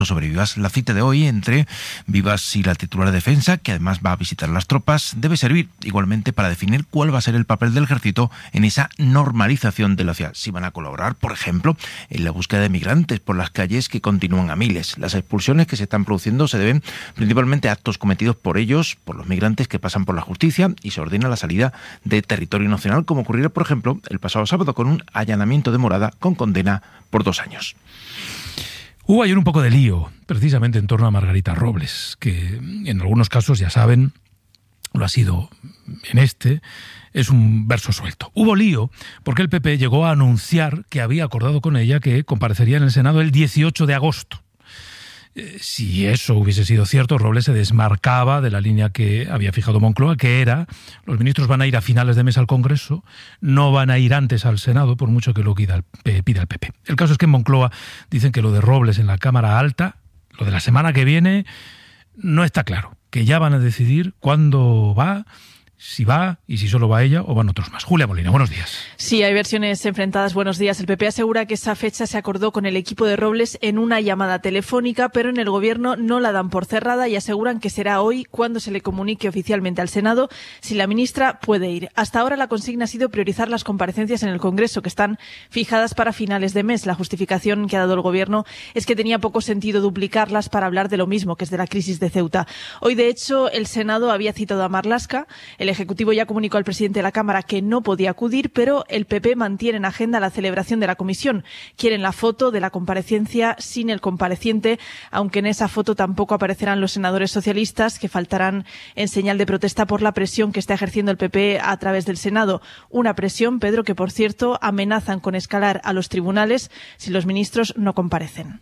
sobre Vivas. La cita de hoy entre Vivas y la titular de Defensa, que además va a visitar las tropas, debe servir igualmente para definir cuál va a ser el papel del ejército en esa normalización de la ciudad. Si van a colaborar, por ejemplo, en la búsqueda de migrantes por las calles que continúan a miles. Las expulsiones que se están produciendo se deben principalmente a actos cometidos por ellos, por los migrantes que pasan por la justicia, y se ordena la salida de territorio nacional, como ocurrió, por ejemplo, el pasado sábado con un allanamiento de morada con condena por 2 años. Hubo ayer un poco de lío, precisamente en torno a Margarita Robles, que en algunos casos, ya saben, lo ha sido en este, es un verso suelto. Hubo lío porque el PP llegó a anunciar que había acordado con ella que comparecería en el Senado el 18 de agosto. Si eso hubiese sido cierto, Robles se desmarcaba de la línea que había fijado Moncloa, que era: los ministros van a ir a finales de mes al Congreso, no van a ir antes al Senado, por mucho que lo pida el PP. El caso es que en Moncloa dicen que lo de Robles en la Cámara Alta, lo de la semana que viene, no está claro, que ya van a decidir cuándo va, si va y si solo va ella o van otros más. Julia Molina, buenos días. Sí, hay versiones enfrentadas. Buenos días. El PP asegura que esa fecha se acordó con el equipo de Robles en una llamada telefónica, pero en el Gobierno no la dan por cerrada y aseguran que será hoy cuando se le comunique oficialmente al Senado si la ministra puede ir. Hasta ahora la consigna ha sido priorizar las comparecencias en el Congreso, que están fijadas para finales de mes. La justificación que ha dado el Gobierno es que tenía poco sentido duplicarlas para hablar de lo mismo, que es de la crisis de Ceuta. Hoy, de hecho, el Senado había citado a Marlaska. El Ejecutivo ya comunicó al presidente de la Cámara que no podía acudir, pero el PP mantiene en agenda la celebración de la comisión. Quieren la foto de la comparecencia sin el compareciente, aunque en esa foto tampoco aparecerán los senadores socialistas, que faltarán en señal de protesta por la presión que está ejerciendo el PP a través del Senado. Una presión, Pedro, que por cierto amenazan con escalar a los tribunales si los ministros no comparecen.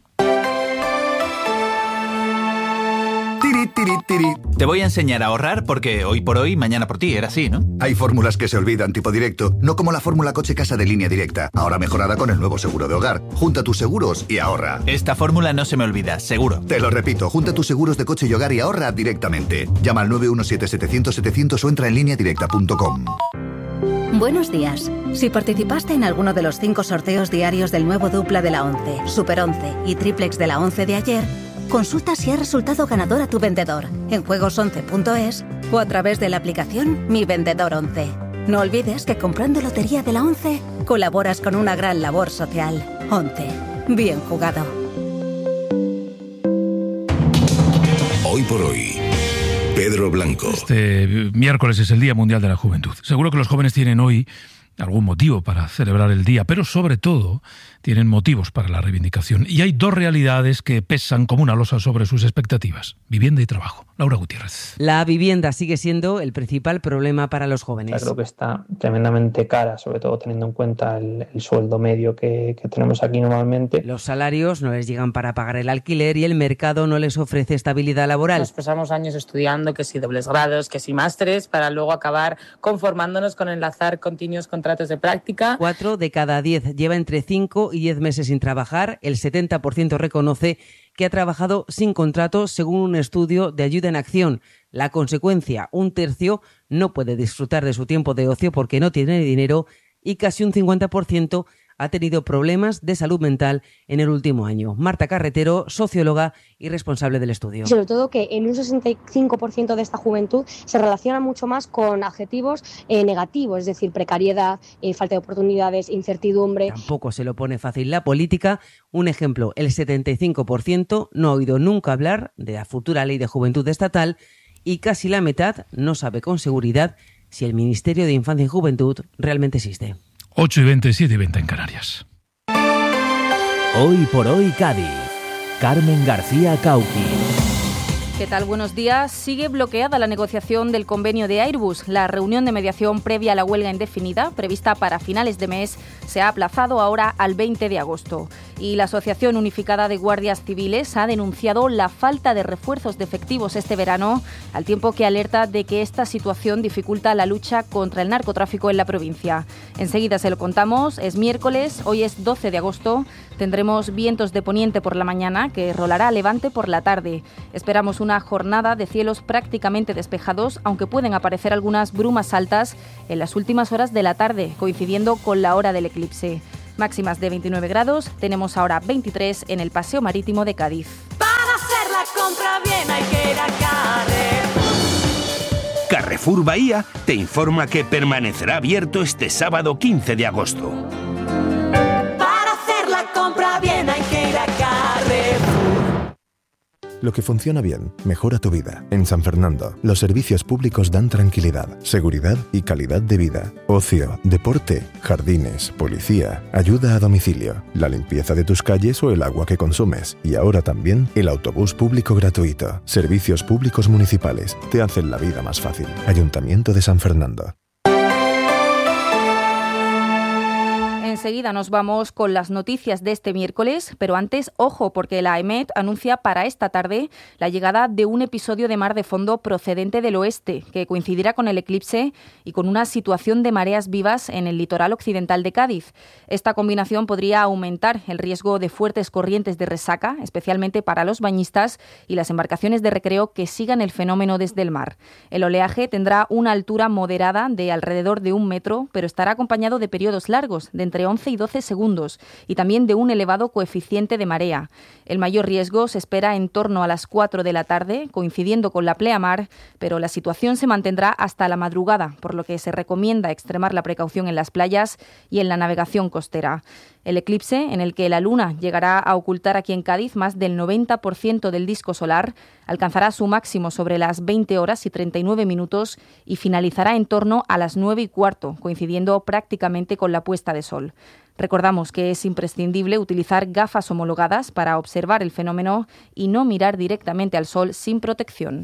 Te voy a enseñar a ahorrar porque hoy por hoy, mañana por ti, era así, ¿no? Hay fórmulas que se olvidan, tipo directo, no como la fórmula coche-casa de Línea Directa, ahora mejorada con el nuevo seguro de hogar. Junta tus seguros y ahorra. Esta fórmula no se me olvida, seguro. Te lo repito, junta tus seguros de coche y hogar y ahorra directamente. Llama al 917-700-700 o entra en lineadirecta.com. Buenos días. Si participaste en alguno de los 5 sorteos diarios del nuevo dupla de la 11, Super 11 y triplex de la 11 de ayer, consulta si ha resultado ganador a tu vendedor en juegos11.es o a través de la aplicación Mi Vendedor 11. No olvides que comprando lotería de la 11 colaboras con una gran labor social. 11. Bien jugado. Hoy por hoy, Pedro Blanco. Este miércoles es el Día Mundial de la Juventud. Seguro que los jóvenes tienen hoy algún motivo para celebrar el día, pero sobre todo tienen motivos para la reivindicación. Y hay 2 realidades que pesan como una losa sobre sus expectativas: vivienda y trabajo. Laura Gutiérrez. La vivienda sigue siendo el principal problema para los jóvenes. Creo que está tremendamente cara, sobre todo teniendo en cuenta el sueldo medio que tenemos aquí normalmente. Los salarios no les llegan para pagar el alquiler y el mercado no les ofrece estabilidad laboral. Nos pasamos años estudiando, que si dobles grados, que si másteres, para luego acabar conformándonos con enlazar continuos contratos de práctica. 4 de cada 10 lleva entre 5 y 10 meses sin trabajar. El 70% reconoce que ha trabajado sin contrato, según un estudio de Ayuda en Acción. La consecuencia: 1/3 no puede disfrutar de su tiempo de ocio porque no tiene dinero y casi un 50% ha tenido problemas de salud mental en el último año. Marta Carretero, socióloga y responsable del estudio. Sobre todo que en un 65% de esta juventud se relaciona mucho más con adjetivos negativos, es decir, precariedad, falta de oportunidades, incertidumbre. Tampoco se lo pone fácil la política. Un ejemplo: el 75% no ha oído nunca hablar de la futura ley de juventud estatal y casi la mitad no sabe con seguridad si el Ministerio de Infancia y Juventud realmente existe. 8:20, 7:20 en Canarias. Hoy por hoy Cádiz. Carmen García Cauqui. ¿Qué tal? Buenos días. Sigue bloqueada la negociación del convenio de Airbus. La reunión de mediación previa a la huelga indefinida, prevista para finales de mes, se ha aplazado ahora al 20 de agosto. Y la Asociación Unificada de Guardias Civiles ha denunciado la falta de refuerzos de efectivos este verano, al tiempo que alerta de que esta situación dificulta la lucha contra el narcotráfico en la provincia. Enseguida se lo contamos. Es miércoles, hoy es 12 de agosto. Tendremos vientos de poniente por la mañana, que rolará a levante por la tarde. Esperamos una jornada de cielos prácticamente despejados, aunque pueden aparecer algunas brumas altas en las últimas horas de la tarde, coincidiendo con la hora del eclipse. Máximas de 29 grados, tenemos ahora 23 en el Paseo Marítimo de Cádiz. compra bien hay que ir a Carrefour. Carrefour Bahía te informa que permanecerá abierto este sábado 15 de agosto. Para hacer la compra bien hay que ir a Carrefour. Lo que funciona bien, mejora tu vida. En San Fernando, los servicios públicos dan tranquilidad, seguridad y calidad de vida. Ocio, deporte, jardines, policía, ayuda a domicilio, la limpieza de tus calles o el agua que consumes. Y ahora también el autobús público gratuito. Servicios públicos municipales te hacen la vida más fácil. Ayuntamiento de San Fernando. Enseguida nos vamos con las noticias de este miércoles, pero antes, ojo, porque la EMET anuncia para esta tarde la llegada de un episodio de mar de fondo procedente del oeste, que coincidirá con el eclipse y con una situación de mareas vivas en el litoral occidental de Cádiz. Esta combinación podría aumentar el riesgo de fuertes corrientes de resaca, especialmente para los bañistas y las embarcaciones de recreo que sigan el fenómeno desde el mar. El oleaje tendrá una altura moderada de alrededor de 1 metro, pero estará acompañado de periodos largos, de entre 11 y 12 segundos, y también de un elevado coeficiente de marea. El mayor riesgo se espera en torno a las 4 de la tarde, coincidiendo con la pleamar, pero la situación se mantendrá hasta la madrugada, por lo que se recomienda extremar la precaución en las playas y en la navegación costera. El eclipse, en el que la luna llegará a ocultar aquí en Cádiz más del 90% del disco solar, alcanzará su máximo sobre las 20 horas y 39 minutos y finalizará en torno a las 9:15, coincidiendo prácticamente con la puesta de sol. Recordamos que es imprescindible utilizar gafas homologadas para observar el fenómeno y no mirar directamente al sol sin protección.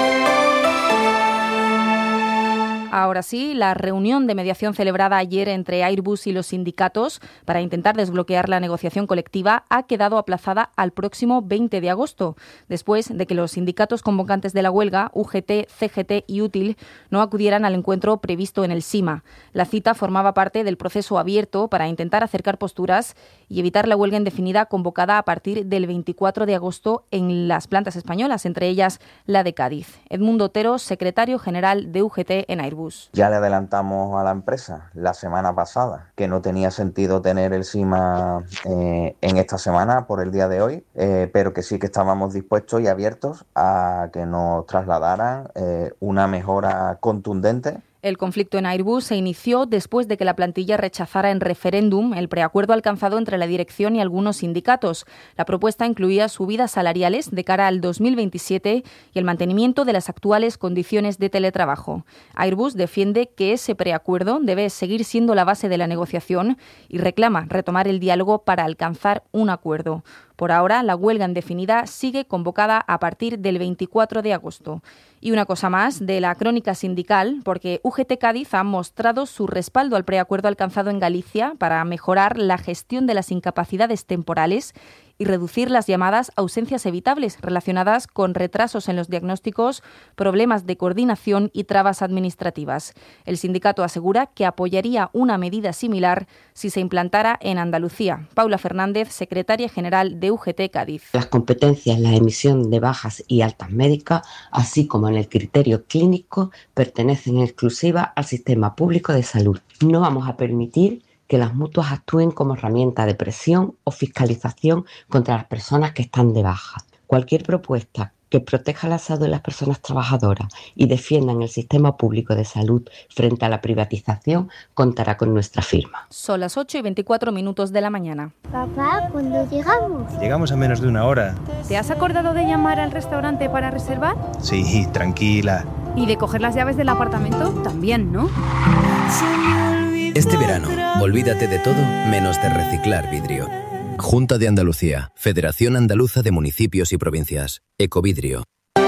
Ahora sí, la reunión de mediación celebrada ayer entre Airbus y los sindicatos para intentar desbloquear la negociación colectiva ha quedado aplazada al próximo 20 de agosto, después de que los sindicatos convocantes de la huelga, UGT, CGT y Útil, no acudieran al encuentro previsto en el SIMA. La cita formaba parte del proceso abierto para intentar acercar posturas y evitar la huelga indefinida convocada a partir del 24 de agosto en las plantas españolas, entre ellas la de Cádiz. Edmundo Otero, secretario general de UGT en Airbus. Ya le adelantamos a la empresa la semana pasada que no tenía sentido tener el SIMA en esta semana por el día de hoy, pero que sí que estábamos dispuestos y abiertos a que nos trasladaran una mejora contundente. El conflicto en Airbus se inició después de que la plantilla rechazara en referéndum el preacuerdo alcanzado entre la dirección y algunos sindicatos. La propuesta incluía subidas salariales de cara al 2027 y el mantenimiento de las actuales condiciones de teletrabajo. Airbus defiende que ese preacuerdo debe seguir siendo la base de la negociación y reclama retomar el diálogo para alcanzar un acuerdo. Por ahora, la huelga indefinida sigue convocada a partir del 24 de agosto. Y una cosa más de la crónica sindical, porque UGT Cádiz ha mostrado su respaldo al preacuerdo alcanzado en Galicia para mejorar la gestión de las incapacidades temporales y reducir las llamadas ausencias evitables relacionadas con retrasos en los diagnósticos, problemas de coordinación y trabas administrativas. El sindicato asegura que apoyaría una medida similar si se implantara en Andalucía. Paula Fernández, secretaria general de UGT Cádiz. Las competencias en la emisión de bajas y altas médicas, así como en el criterio clínico, pertenecen en exclusiva al sistema público de salud. No vamos a permitir que las mutuas actúen como herramienta de presión o fiscalización contra las personas que están de baja. Cualquier propuesta que proteja la salud de las personas trabajadoras y defiendan el sistema público de salud frente a la privatización contará con nuestra firma. Son las 8:24 de la mañana. Papá, ¿cuándo llegamos? Llegamos en menos de una hora. ¿Te has acordado de llamar al restaurante para reservar? Sí, tranquila. ¿Y de coger las llaves del apartamento? También, ¿no? Este verano, olvídate de todo menos de reciclar vidrio. Junta de Andalucía, Federación Andaluza de Municipios y Provincias, Ecovidrio.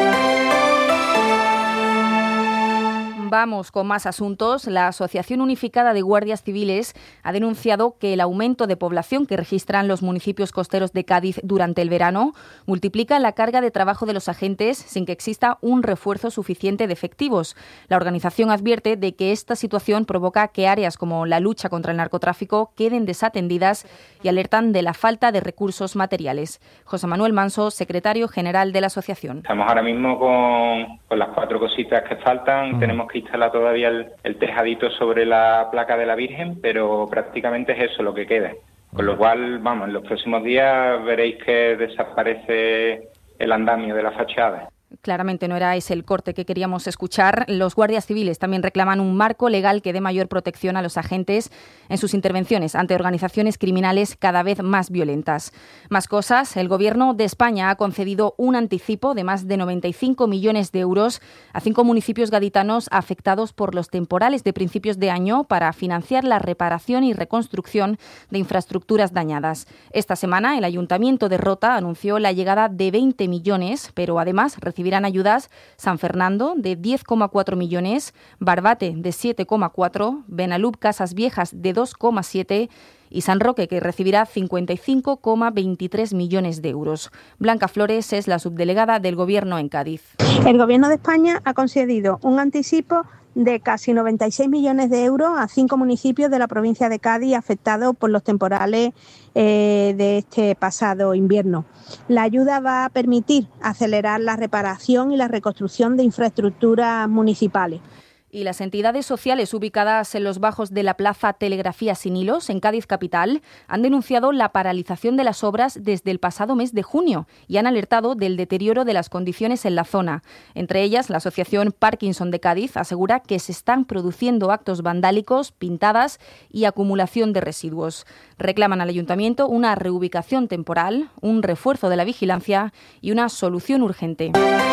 Vamos con más asuntos. La Asociación Unificada de Guardias Civiles ha denunciado que el aumento de población que registran los municipios costeros de Cádiz durante el verano multiplica la carga de trabajo de los agentes sin que exista un refuerzo suficiente de efectivos. La organización advierte de que esta situación provoca que áreas como la lucha contra el narcotráfico queden desatendidas y alertan de la falta de recursos materiales. José Manuel Manso, secretario general de la asociación. Estamos ahora mismo con las 4 cositas que faltan. Tenemos que instalar todavía el tejadito sobre la placa de la Virgen, pero prácticamente es eso lo que queda. Con lo cual, vamos, en los próximos días veréis que desaparece el andamio de la fachada. Claramente no era ese el corte que queríamos escuchar. Los guardias civiles también reclaman un marco legal que dé mayor protección a los agentes en sus intervenciones ante organizaciones criminales cada vez más violentas. Más cosas, el Gobierno de España ha concedido un anticipo de más de 95 millones de euros a 5 municipios gaditanos afectados por los temporales de principios de año para financiar la reparación y reconstrucción de infraestructuras dañadas. Esta semana el Ayuntamiento de Rota anunció la llegada de 20 millones, pero además recibirán ayudas San Fernando de 10,4 millones, Barbate de 7,4, Benalub Casas Viejas de 2,7 y San Roque, que recibirá 55,23 millones de euros. Blanca Flores es la subdelegada del Gobierno en Cádiz. El Gobierno de España ha concedido un anticipo de casi 96 millones de euros a 5 municipios de la provincia de Cádiz afectados por los temporales de este pasado invierno. La ayuda va a permitir acelerar la reparación y la reconstrucción de infraestructuras municipales. Y las entidades sociales ubicadas en los bajos de la Plaza Telegrafía Sin Hilos, en Cádiz capital, han denunciado la paralización de las obras desde el pasado mes de junio y han alertado del deterioro de las condiciones en la zona. Entre ellas, la Asociación Parkinson de Cádiz asegura que se están produciendo actos vandálicos, pintadas y acumulación de residuos. Reclaman al Ayuntamiento una reubicación temporal, un refuerzo de la vigilancia y una solución urgente.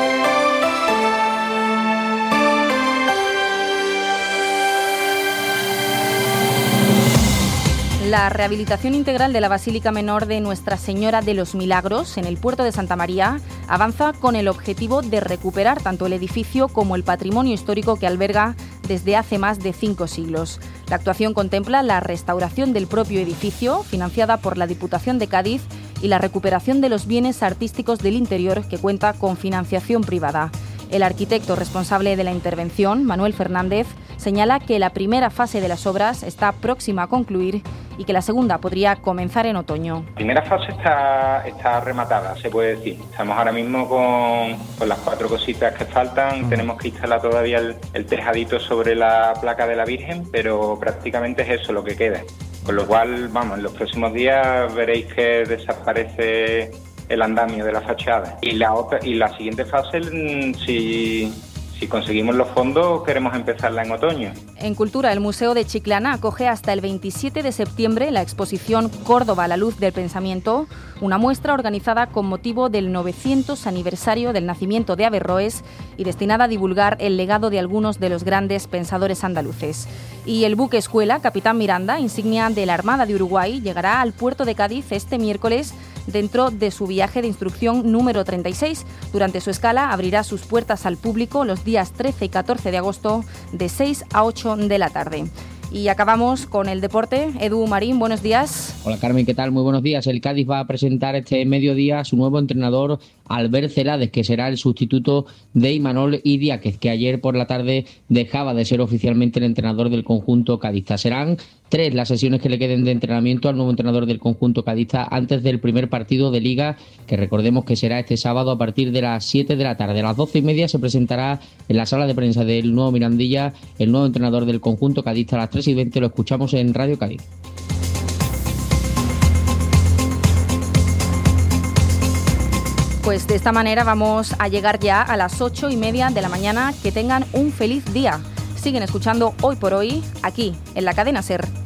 La rehabilitación integral de la Basílica Menor de Nuestra Señora de los Milagros, en el puerto de Santa María, avanza con el objetivo de recuperar tanto el edificio como el patrimonio histórico que alberga desde hace más de 5 siglos. La actuación contempla la restauración del propio edificio, financiada por la Diputación de Cádiz, y la recuperación de los bienes artísticos del interior, que cuenta con financiación privada. El arquitecto responsable de la intervención, Manuel Fernández, señala que la primera fase de las obras está próxima a concluir y que la segunda podría comenzar en otoño. La primera fase está rematada, se puede decir. Estamos ahora mismo con las 4 cositas que faltan. Tenemos que instalar todavía el tejadito sobre la placa de la Virgen, pero prácticamente es eso lo que queda. Con lo cual, vamos, en los próximos días veréis que desaparece el andamio de la fachada. Y la siguiente fase, si conseguimos los fondos, queremos empezarla en otoño. En Cultura, el Museo de Chiclana acoge hasta el 27 de septiembre la exposición Córdoba, la luz del pensamiento, una muestra organizada con motivo del 900 aniversario del nacimiento de Averroes y destinada a divulgar el legado de algunos de los grandes pensadores andaluces. Y el buque escuela Capitán Miranda, insignia de la Armada de Uruguay, llegará al puerto de Cádiz este miércoles dentro de su viaje de instrucción número 36. Durante su escala abrirá sus puertas al público los días 13 y 14 de agosto de 6 a 8 de la tarde. Y acabamos con el deporte. Edu Marín, buenos días. Hola Carmen, ¿qué tal? Muy buenos días. El Cádiz va a presentar este mediodía a su nuevo entrenador, Albert Celades, que será el sustituto de Imanol Idiáquez, que ayer por la tarde dejaba de ser oficialmente el entrenador del conjunto cadista. Serán 3 las sesiones que le queden de entrenamiento al nuevo entrenador del conjunto cadista antes del primer partido de Liga, que recordemos que será este sábado a partir de las 7 de la tarde. A las 12:30 se presentará en la sala de prensa del nuevo Mirandilla el nuevo entrenador del conjunto cadista. A las 3:20 lo escuchamos en Radio Cádiz. Pues de esta manera vamos a llegar ya a las 8:30 de la mañana. Que tengan un feliz día. Siguen escuchando Hoy por Hoy, aquí, en la cadena SER.